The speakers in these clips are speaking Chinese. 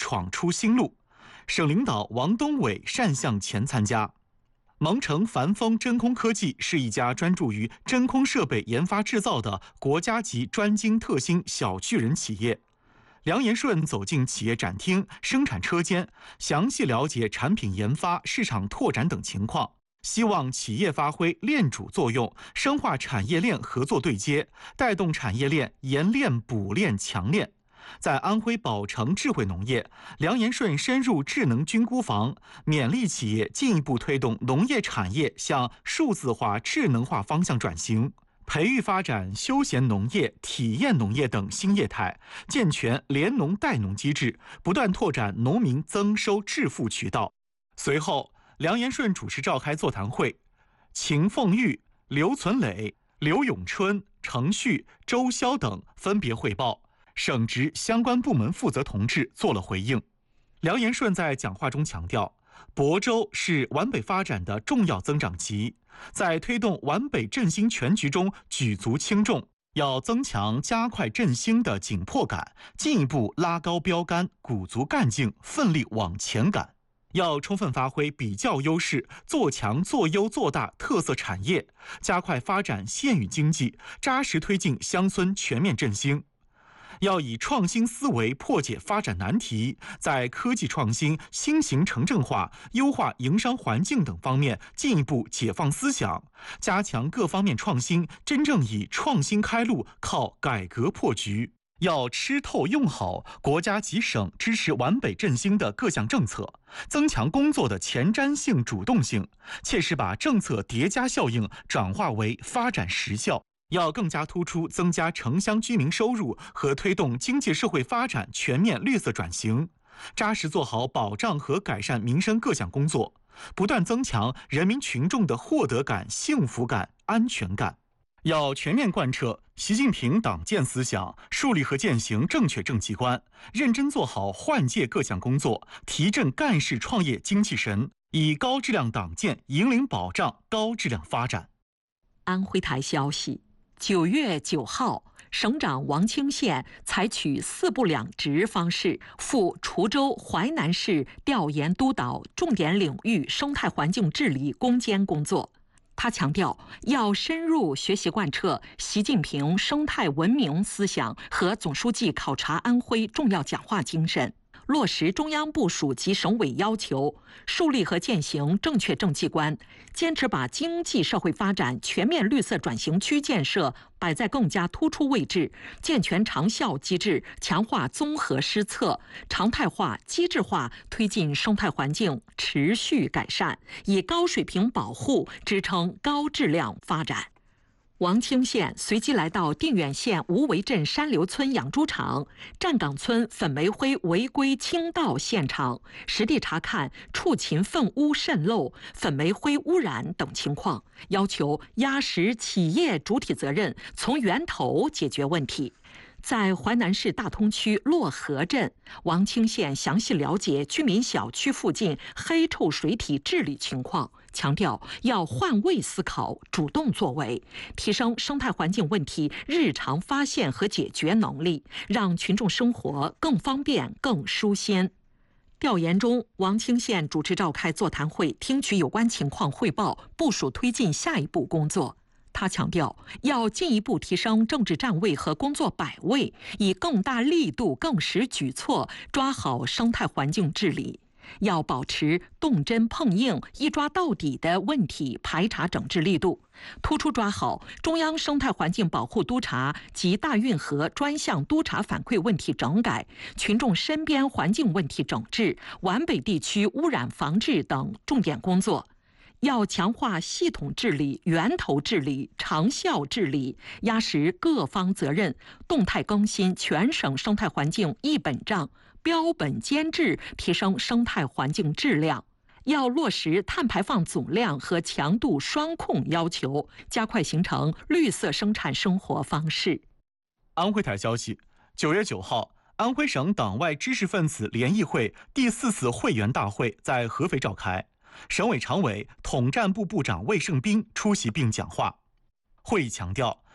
闯出新路。省领导王东伟单向前参加。蒙城凡风真空科技是一家专注于真空设备研发制造的国家级专精特新小巨人企业。梁延顺走进企业展厅、生产车间，详细了解产品研发、市场拓展等情况，希望企业发挥链主作用，深化产业链合作对接，带动产业链研链补链强链。在安徽宝成智慧农业，梁延顺深入智能菌菇房，勉励企业进一步推动农业产业向数字化、智能化方向转型，培育发展休闲农业、体验农业等新业态，健全联农带农机制，不断拓展农民增收致富渠道。随后，梁延顺主持召开座谈会，秦凤玉、刘存磊、刘永春、程旭、周潇等分别汇报。省直相关部门负责同志做了回应。梁延顺在讲话中强调，亳州是皖北发展的重要增长极，在推动皖北振兴全局中举足轻重，要增强加快振兴的紧迫感，进一步拉高标杆，鼓足干劲，奋力往前赶。要充分发挥比较优势，做强做优做大特色产业，加快发展县域经济，扎实推进乡村全面振兴。要以创新思维破解发展难题，在科技创新、新型城镇化、优化营商环境等方面进一步解放思想，加强各方面创新，真正以创新开路，靠改革破局。要吃透用好国家及省支持皖北振兴的各项政策，增强工作的前瞻性、主动性，切实把政策叠加效应转化为发展实效。要更加突出增加城乡居民收入和推动经济社会发展全面绿色转型，扎实做好保障和改善民生各项工作，不断增强人民群众的获得感、幸福感、安全感。要全面贯彻习近平党建思想，树立和践行正确政绩观，认真做好换届各项工作，提振干事创业精气神，以高质量党建引领保障高质量发展。 安徽台消息，9月9号，省长王清县采取4不2职方式赴滁州、淮南市调研督导重点领域生态环境治理攻坚工作。他强调，要深入学习贯彻习近平生态文明思想和总书记考察安徽重要讲话精神，落实中央部署及省委要求，树立和践行正确政绩观，坚持把经济社会发展、全面绿色转型区建设摆在更加突出位置，健全长效机制，强化综合施策，常态化、机制化推进生态环境持续改善，以高水平保护支撑高质量发展。王清县随即来到定远县无为镇山流村养猪场、站岗村粉煤灰违规倾倒现场，实地查看畜禽粪污渗漏、粉煤灰污染等情况，要求压实企业主体责任，从源头解决问题。在淮南市大通区漯河镇，王清县详细了解居民小区附近黑臭水体治理情况，强调要换位思考、主动作为，提升生态环境问题日常发现和解决能力，让群众生活更方便、更舒心。调研中，王清县主持召开座谈会，听取有关情况汇报，部署推进下一步工作。他强调，要进一步提升政治站位和工作摆位，以更大力度、更实举措抓好生态环境治理。要保持动真碰硬、一抓到底的问题排查整治力度，突出抓好中央生态环境保护督察及大运河专项督察反馈问题整改、群众身边环境问题整治、皖北地区污染防治等重点工作。要强化系统治理、源头治理、长效治理，压实各方责任，动态更新全省生态环境一本账，标本兼治，提升生态环境质量。要落实碳排放总量和强度双控要求，加快形成绿色生产生活方式。 安徽台消息，9月9号，安徽省党外知识分子联谊会第4次会员大会在合肥召开。省委常委、统战部部长魏胜斌出席并讲话。会议强调，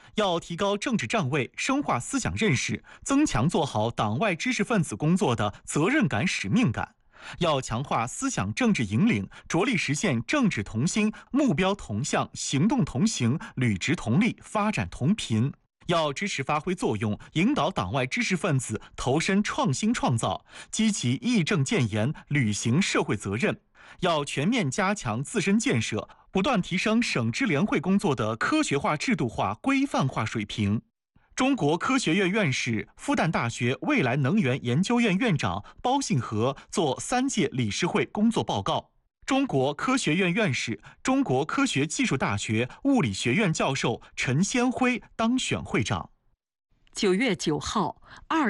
要提高政治站位，深化思想认识，增强做好党外知识分子工作的责任感、使命感。要强化思想政治引领，着力实现政治同心、目标同向、行动同行、履职同力、发展同频。要支持发挥作用，引导党外知识分子投身创新创造，积极义正谏言，履行社会责任。要全面加强自身建设，不断提升省支联会工作的科学化、制度化、规范化水平。中国科学院院士、复旦大学未来能源研究院院长包信和作3届理事会工作报告。中国科学院院士、中国科学技术大学物理学院教授陈先辉当选会长。 9月9号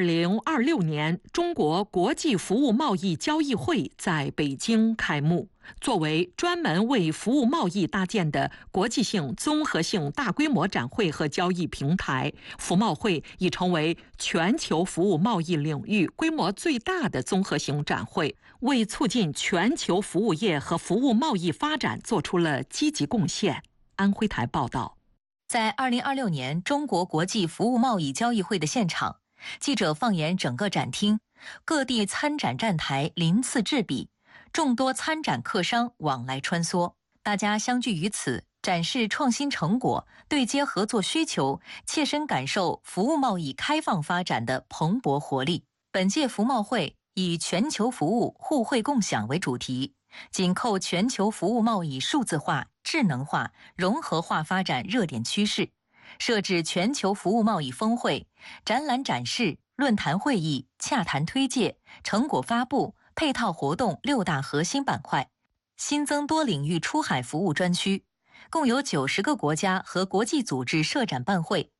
，2026年中国国际服务贸易交易会在北京开幕。作为专门为服务贸易搭建的国际性、综合性大规模展会和交易平台，服贸会已成为全球服务贸易领域规模最大的综合性展会，为促进全球服务业和服务贸易发展做出了积极贡献。安徽台报道。 在2026年中国国际服务贸易交易会的现场，记者放眼整个展厅，各地参展站台鳞次栉比，众多参展客商往来穿梭，大家相聚于此，展示创新成果，对接合作需求，切身感受服务贸易开放发展的蓬勃活力。本届服贸会以全球服务互惠共享为主题，紧扣全球服务贸易数字化、智能化、融合化发展热点趋势，设置全球服务贸易峰会、展览展示、论坛会议、洽谈推介、成果发布、配套活动6大核心板块，新增多领域出海服务专区，共有90个国家和国际组织设展办会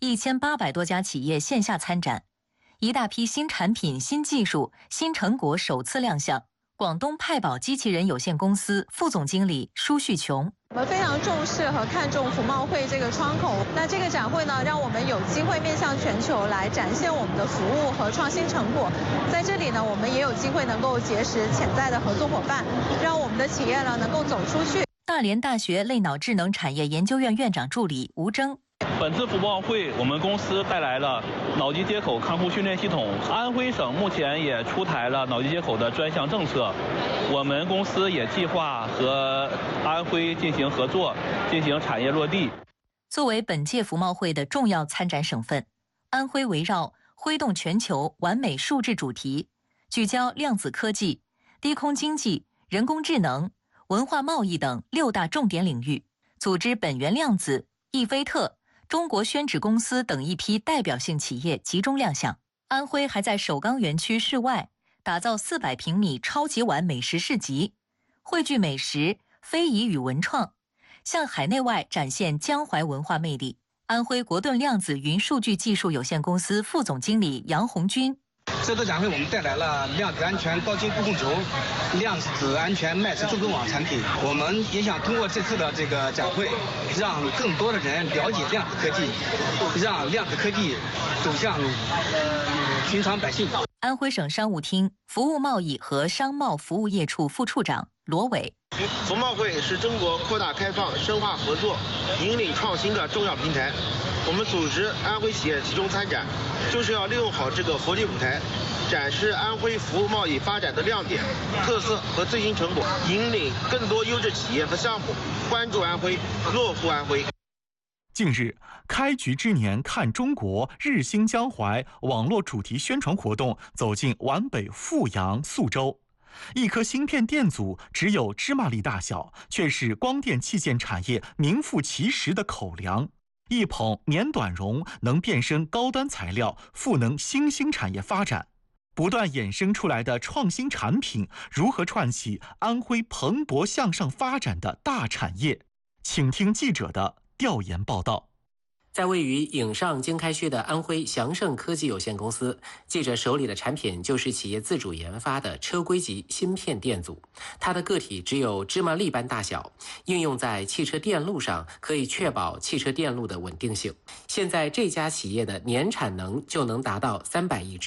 ，1800多家企业线下参展，一大批新产品、新技术、新成果首次亮相。广东派宝机器人有限公司副总经理舒旭琼： 我们非常重视和看重服贸会这个窗口。那这个展会呢，让我们有机会面向全球来展现我们的服务和创新成果。在这里呢，我们也有机会能够结识潜在的合作伙伴，让我们的企业呢能够走出去。 大连大学类脑智能产业研究院院长助理吴征： 本次服贸会，我们公司带来了脑机接口看护训练系统。安徽省目前也出台了脑机接口的专项政策，我们公司也计划和安徽进行合作，进行产业落地。 作为本届服贸会的重要参展省份，安徽围绕挥动全球完美数字主题，聚焦量子科技、低空经济、人工智能、文化贸易等6大重点领域，组织本源量子、易飞特、中国宣纸公司等一批代表性企业集中亮相。安徽还在首钢园区室外打造400平米超级碗美食市集，汇聚美食、非遗与文创，向海内外展现江淮文化魅力。安徽国盾量子云数据技术有限公司副总经理杨红军： 这次展会我们带来了量子安全高精固控球、量子安全麦式中控网产品。我们也想通过这次的这个展会，让更多的人了解量子科技，让量子科技走向寻常百姓。 安徽省商务厅服务贸易和商贸服务业处副处长罗伟： 服贸会是中国扩大开放、深化合作、引领创新的重要平台。我们组织安徽企业集中参展，就是要利用好这个活力舞台，展示安徽服务贸易发展的亮点、特色和最新成果，引领更多优质企业和项目关注安徽、落户安徽。 近日，开局之年看中国日兴江淮网络主题宣传活动走进皖北阜阳、宿州。一颗芯片电阻只有芝麻粒大小，却是光电器件产业名副其实的口粮。一捧绵短绒能变身高端材料，赋能新兴产业发展。不断衍生出来的创新产品，如何串起安徽蓬勃向上发展的大产业？请听记者的调研报道。 在位于颍上经开区的安徽祥盛科技有限公司，记者手里的产品就是企业自主研发的车规级芯片电阻。它的个体只有芝麻粒般大小，应用在汽车电路上，可以确保汽车电路的稳定性。现在这家企业的年产能就能达到300亿只。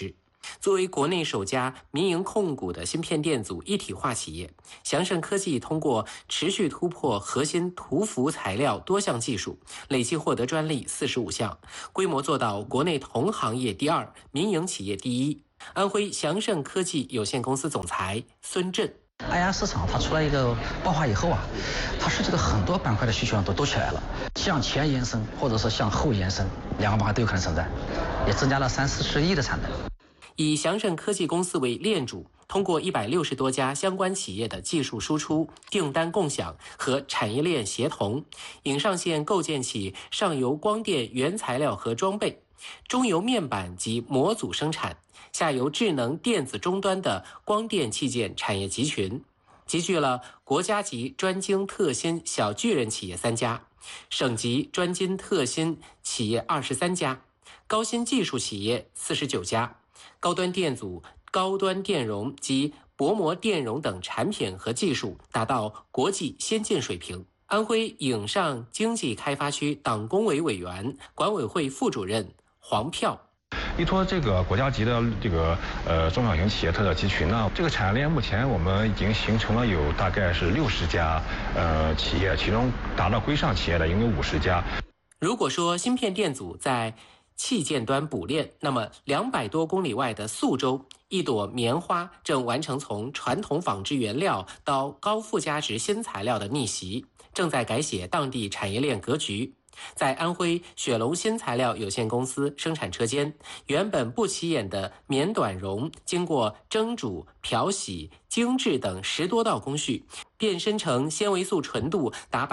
作为国内首家民营控股的芯片电阻一体化企业，祥盛科技通过持续突破核心涂氟材料多项技术，累计获得专利45项，规模做到国内同行业第2，民营企业第1。安徽祥盛科技有限公司总裁孙震。 IR 市场它出来一个爆发以后啊，它涉及到很多板块的需求都起来了，向前延伸或者是向后延伸，两个板块都有可能存在，也增加了30-40亿的产能。 以祥盛科技公司为链主，通过160多家相关企业的技术输出、订单共享和产业链协同，影上线构建起上游光电原材料和装备、中游面板及模组生产、下游智能电子终端的光电器件产业集群，集聚了国家级专精特新小巨人企业3家，省级专精特新企业23家，高新技术企业49家，高端电阻、高端电容及薄膜电容等产品和技术达到国际先进水平。安徽颍上经济开发区党工委委员、管委会副主任黄票。 依托这个国家级的中小型企业特色集群呢，这个产业链目前我们已经形成了有大概是60家企业，其中达到规上企业的应有50家。 如果说芯片电阻在器件端补链，那么200多公里外的宿州，一朵棉花正完成从传统纺织原料到高附加值新材料的逆袭，正在改写当地产业链格局。在安徽雪龙新材料有限公司生产车间，原本不起眼的棉短绒，经过蒸煮、漂洗、精制等10多道工序，变身成纤维素纯度达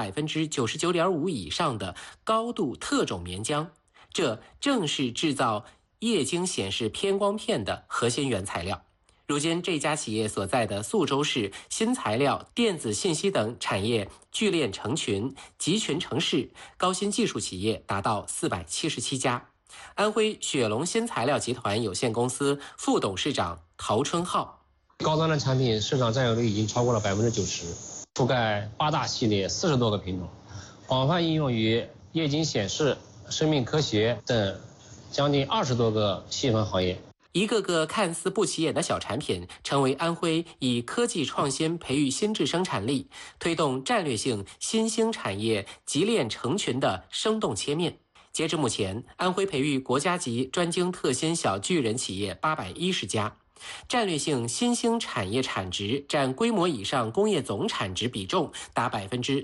99.5%以上的高度特种棉浆。这正是制造液晶显示偏光片的核心原材料。如今这家企业所在的宿州市新材料、电子信息等产业聚链成群，集群成市，高新技术企业达到477家。安徽雪龙新材料集团有限公司副董事长陶春浩： 高端的产品市场占有率已经超过了90%，覆盖8大系列40多个品种，广泛应用于液晶显示、生命科学等将近20多个细分行业。 一个个看似不起眼的小产品，成为安徽以科技创新培育新质生产力，推动战略性新兴产业集链成群的生动切面。截至目前，安徽培育国家级专精特新小巨人企业810家，战略性新兴产业产值占规模以上工业总产值比重达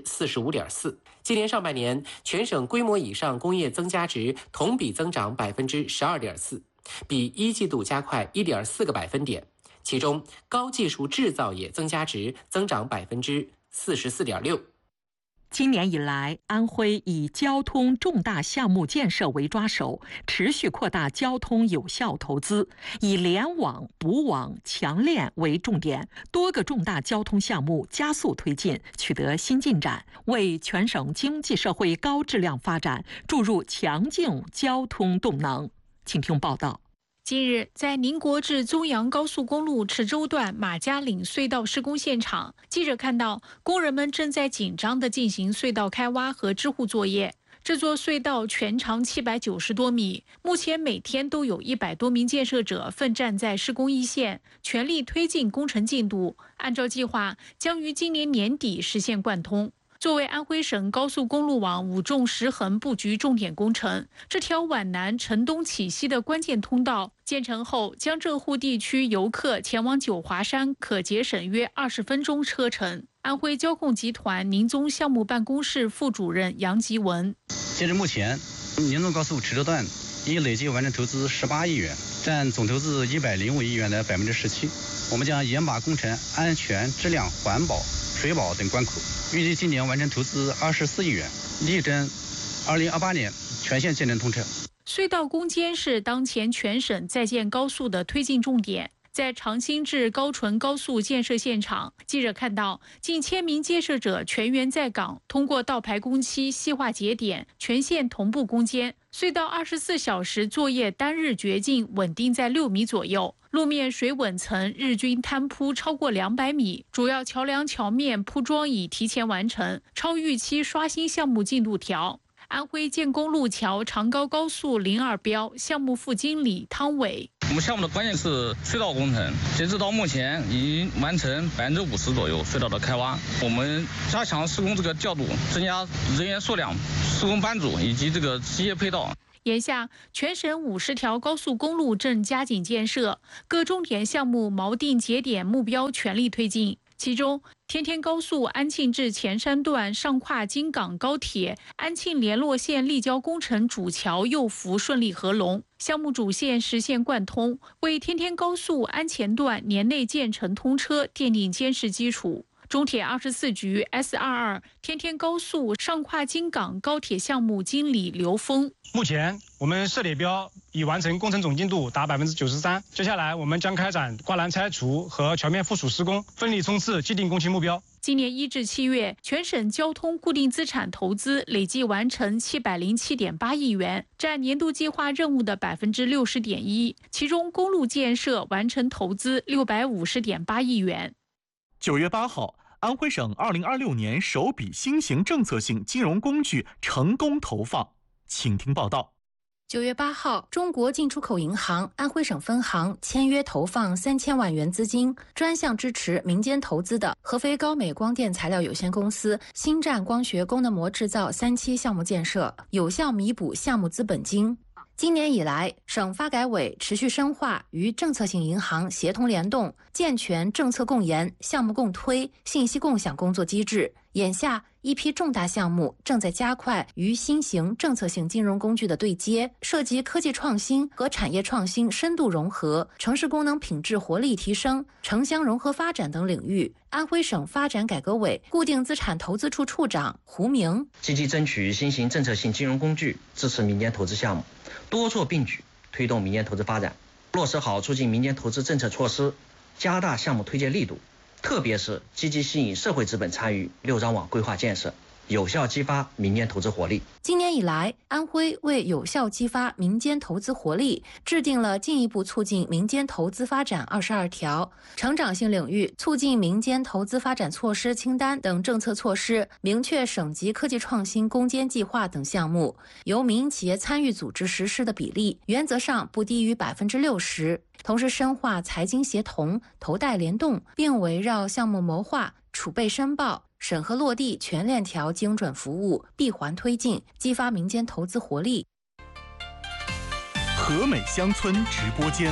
45.4%。今年上半年，全省规模以上工业增加值同比增长12.4%。比一季度加快1.4个百分点，其中高技术制造业增加值增长44.6%。 今年以来，安徽以交通重大项目建设为抓手，持续扩大交通有效投资，以联网、补网、强链为重点，多个重大交通项目加速推进，取得新进展，为全省经济社会高质量发展注入强劲交通动能。请听报道。 近日，在宁国至宗阳高速公路池州段马家岭隧道施工现场，记者看到工人们正在紧张地进行隧道开挖和支护作业。这座隧道全长790多米，目前每天都有100多名建设者奋战在施工一线，全力推进工程进度。按照计划，将于今年年底实现贯通。作为安徽省高速公路网5纵10横布局重点工程，这条皖南城东启西的关键通道建成后，江浙沪地区游客前往九华山可节省约20分钟车程。安徽交控集团宁宗项目办公室副主任杨吉文： 截至目前，宁宗高速池州段已累计完成投资18亿元，占总投资105亿元的17%。我们将严把工程安全、质量、环保、水保等关口，预计今年完成投资24亿元，力争2028年全线建成通车。 隧道攻坚是当前全省在建高速的推进重点。在长兴至高淳高速建设现场，记者看到近1000名建设者全员在岗，通过倒排工期、细化节点，全线同步攻坚。隧道24小时作业单日掘进稳定在6米左右，路面水稳层日均摊铺超过200米，主要桥梁桥面铺装已提前完成，超预期刷新项目进度条。 安徽建工路桥长高高速02标项目副经理汤伟。 我们项目的关键是隧道工程，截止到目前已经完成50%左右隧道的开挖。我们加强施工这个调度，增加人员数量、施工班组以及这个机械配套。 眼下，全省50条高速公路正加紧建设，各重点项目锚定节点目标全力推进。其中，天天高速安庆至前山段上跨京港高铁安庆联络线立交工程主桥右幅顺利合龙，项目主线实现贯通，为天天高速安前段年内建成通车奠定坚实基础。中铁24局 S22 天天高速上跨京港高铁项目经理刘峰： 目前我们设点标已完成，工程总进度达93%。接下来我们将开展挂栏拆除和桥面附属施工，奋力冲刺既定工期目标。 今年1至7月，全省交通固定资产投资累计完成707.8亿元，占年度计划任务的60.1%。其中，公路建设完成投资650.8亿元。 9月8号，安徽省2026年首笔新型政策性金融工具成功投放，请听报道。 9月8号，中国进出口银行安徽省分行签约投放3000万元资金，专项支持民间投资的合肥高美光电材料有限公司新站光学功能膜制造3期项目建设，有效弥补项目资本金。今年以来，省发改委持续深化与政策性银行协同联动，健全政策共研、项目共推、信息共享工作机制。眼下，一批重大项目正在加快与新型政策性金融工具的对接，涉及科技创新和产业创新深度融合、城市功能品质活力提升、城乡融合发展等领域。安徽省发展改革委固定资产投资处处长胡明： 积极争取新型政策性金融工具，支持民间投资项目，多做并举，推动民间投资发展，落实好促进民间投资政策措施，加大项目推介力度，特别是积极吸引社会资本参与6张网规划建设，有效激发民间投资活力。 今年以来，安徽为有效激发民间投资活力，制定了进一步促进民间投资发展22条、成长性领域促进民间投资发展措施清单等政策措施，明确省级科技创新攻坚计划等项目由民营企业参与组织实施的比例，原则上不低于60%。同时深化财经协同、投贷联动，并围绕项目谋划、储备申报、审核落地全链条精准服务闭环推进，激发民间投资活力。 和美乡村直播间。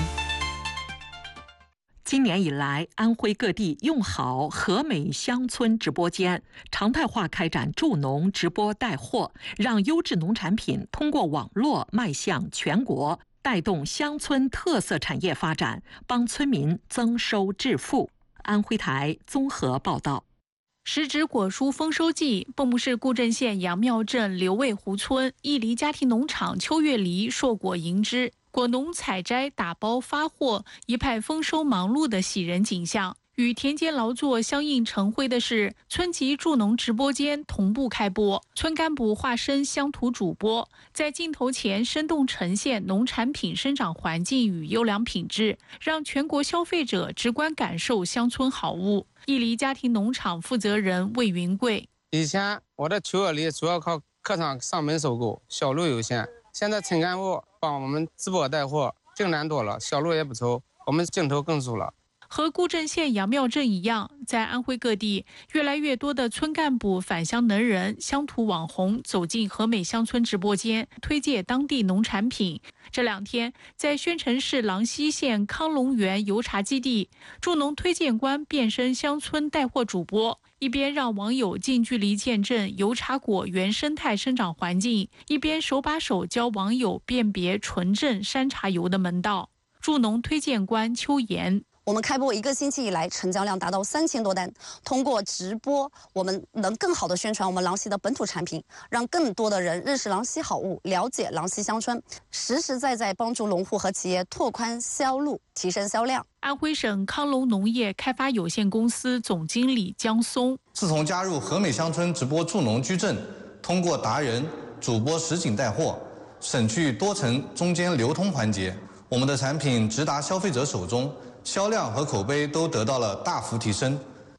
今年以来，安徽各地用好和美乡村直播间，常态化开展助农直播带货，让优质农产品通过网络迈向全国，带动乡村特色产业发展，帮村民增收致富。安徽台综合报道。 时值果蔬丰收季，蚌埠市固镇县杨庙镇刘卫湖村义黎家庭农场秋月梨硕果盈枝，果农采摘、打包、发货，一派丰收忙碌的喜人景象。与田间劳作相映成辉的是，村级助农直播间同步开播，村干部化身乡土主播，在镜头前生动呈现农产品生长环境与优良品质，让全国消费者直观感受乡村好物。义黎家庭农场负责人魏云贵： 以前我的秋月梨主要靠客场上门收购，销路有限。现在村干部帮我们直播带货，订单多了，销路也不错，我们镜头更熟了。 和固镇县杨庙镇一样，在安徽各地，越来越多的村干部、返乡能人、乡土网红走进和美乡村直播间，推介当地农产品。这2天，在宣城市郎溪县康龙园油茶基地，助农推荐官变身乡村带货主播，一边让网友近距离见证油茶果原生态生长环境，一边手把手教网友辨别纯正山茶油的门道。助农推荐官邱岩： 我们开播1个星期以来，成交量达到3000多单。通过直播，我们能更好的宣传我们郎溪的本土产品，让更多的人认识郎溪好物，了解郎溪乡村，实实在在帮助农户和企业拓宽销路，提升销量。 安徽省康龙农业开发有限公司总经理江松： 自从加入和美乡村直播助农居镇，通过达人、主播实景带货，省去多层中间流通环节，我们的产品直达消费者手中，销量和口碑都得到了大幅提升。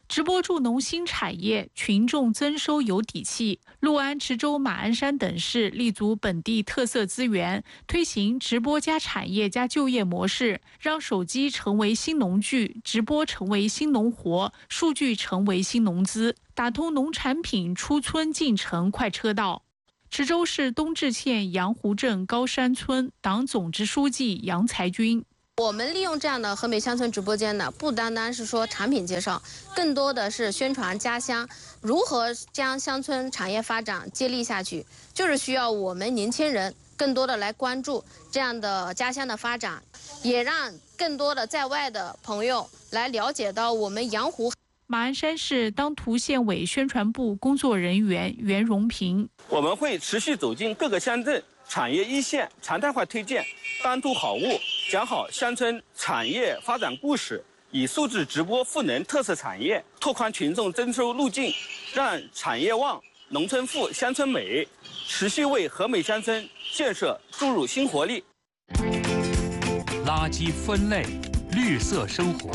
直播助农新产业，群众增收有底气。六安、池州、马鞍山等市立足本地特色资源，推行直播加产业加就业模式，让手机成为新农具，直播成为新农活，数据成为新农资，打通农产品出村进城快车道。池州市东至县杨湖镇高山村党总支书记杨才军。 我们利用这样的和美乡村直播间呢，不单单是说产品介绍，更多的是宣传家乡，如何将乡村产业发展接力下去，就是需要我们年轻人更多的来关注这样的家乡的发展，也让更多的在外的朋友来了解到我们杨湖。 马鞍山市当涂县委宣传部工作人员袁荣平， 我们会持续走进各个乡镇产业一线，常态化推荐当涂好物，讲好乡村产业发展故事，以素质直播赋能特色产业，拓宽群众增收路径，让产业旺、农村富、乡村美，持续为和美乡村建设注入新活力。 垃圾分类，绿色生活。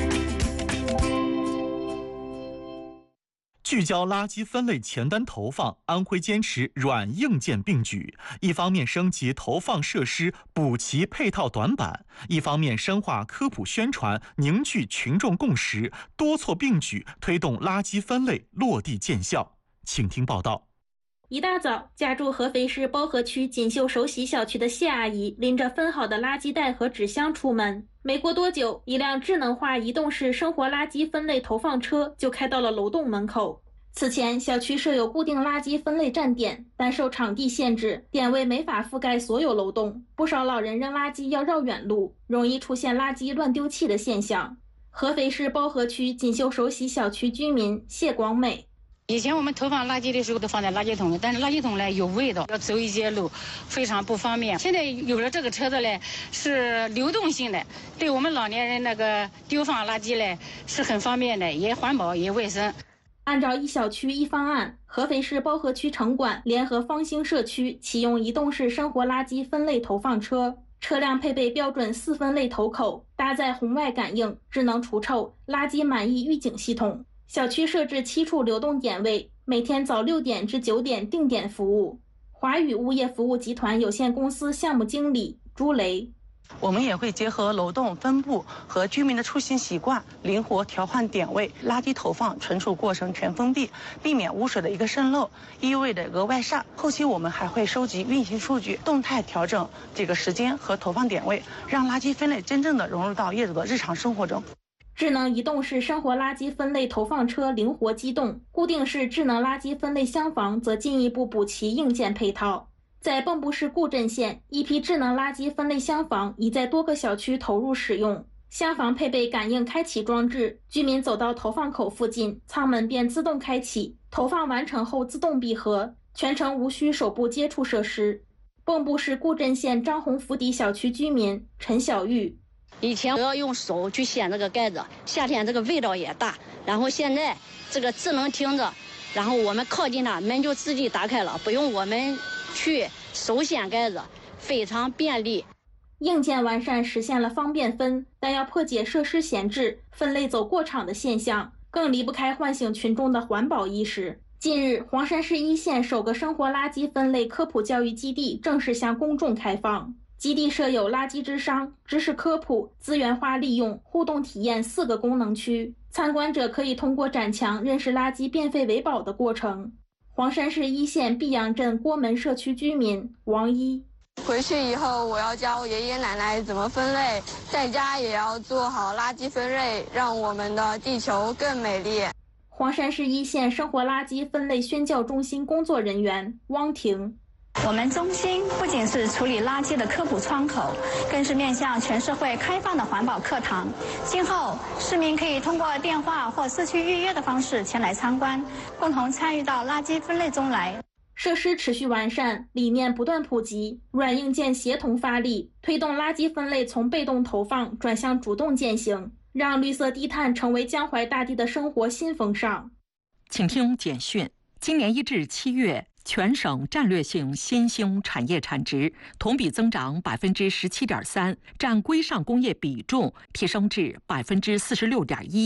聚焦垃圾分类前端投放，安徽坚持软硬件并举，一方面升级投放设施，补齐配套短板，一方面深化科普宣传，凝聚群众共识，多措并举，推动垃圾分类落地见效。请听报道。 一大早，家住合肥市包河区锦绣首喜小区的谢阿姨拎着分好的垃圾袋和纸箱出门。没过多久，一辆智能化移动式生活垃圾分类投放车就开到了楼栋门口。此前，小区设有固定垃圾分类站点，但受场地限制，点位没法覆盖所有楼栋，不少老人扔垃圾要绕远路，容易出现垃圾乱丢弃的现象。合肥市包河区锦绣首喜小区居民谢广美。 以前我们投放垃圾的时候都放在垃圾桶里，但是垃圾桶呢有味道，要走一些路，非常不方便。现在有了这个车子呢，是流动性的，对我们老年人那个丢放垃圾呢是很方便的，也环保也卫生。 按照一小区一方案，合肥市包河区城管联合方兴社区启用移动式生活垃圾分类投放车，车辆配备标准4分类头口，搭载红外感应、智能除臭、垃圾满意预警系统。小区设置7处流动点位，每天早6点至9点定点服务。华宇物业服务集团有限公司项目经理朱雷。 我们也会结合楼栋分布和居民的出行习惯，灵活调换点位，垃圾投放存储过程全封闭，避免污水的一个渗漏、异味的额外上。后期我们还会收集运行数据，动态调整这个时间和投放点位，让垃圾分类真正的融入到业主的日常生活中。 智能移动式生活垃圾分类投放车灵活机动，固定式智能垃圾分类箱房则进一步补齐硬件配套。在蚌埠市固镇县，一批智能垃圾分类箱房已在多个小区投入使用。箱房配备感应开启装置，居民走到投放口附近，舱门便自动开启，投放完成后自动闭合，全程无需手部接触设施。蚌埠市固镇县张洪府邸小区居民陈小玉。 以前我要用手去掀这个盖子，夏天这个味道也大，然后现在这个智能听着，然后我们靠近它，门就自己打开了，不用我们去手掀盖子，非常便利。 硬件完善实现了方便分，但要破解设施闲置、分类走过场的现象，更离不开唤醒群众的环保意识。近日，黄山市一线首个生活垃圾分类科普教育基地正式向公众开放。基地设有垃圾智商、知识科普、资源化利用、互动体验4个功能区，参观者可以通过展墙认识垃圾变废为宝的过程。黄山市一线碧阳镇郭门社区居民王一。 回去以后我要教爷爷奶奶怎么分类，在家也要做好垃圾分类，让我们的地球更美丽。 黄山市一线生活垃圾分类宣教中心工作人员汪婷。 我们中心不仅是处理垃圾的科普窗口，更是面向全社会开放的环保课堂。今后市民可以通过电话或社区预约的方式前来参观，共同参与到垃圾分类中来。 设施持续完善，理念不断普及，软硬件协同发力，推动垃圾分类从被动投放转向主动践行，让绿色低碳成为江淮大地的生活新风尚。 请听简讯：今年1至7月。全省战略性新兴产业产值同比增长17.3%，占规上工业比重提升至46.1%。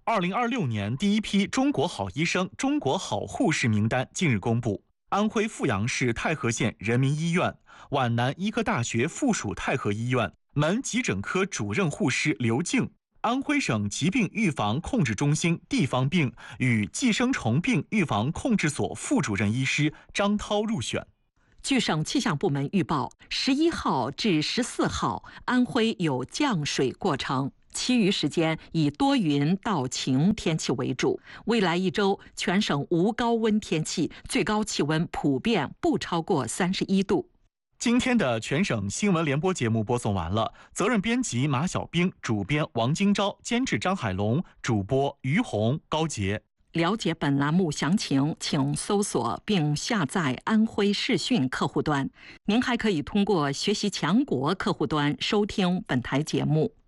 2026年第一批中国好医生、中国好护士名单近日公布。安徽阜阳市太和县人民医院、皖南医科大学附属太和医院门急诊科主任护士刘静，安徽省疾病预防控制中心地方病与寄生虫病预防控制所副主任医师张涛入选。 据省气象部门预报，11号至14号，安徽有降水过程。其余时间以多云到晴天气为主。未来1周，全省无高温天气，最高气温普遍不超过31度。 今天的全省新闻联播节目播送完了，责任编辑马小兵，主编王金钊，监制张海龙，主播于红、高杰。 了解本栏目详情，请搜索并下载安徽视讯客户端。您还可以通过学习强国客户端收听本台节目。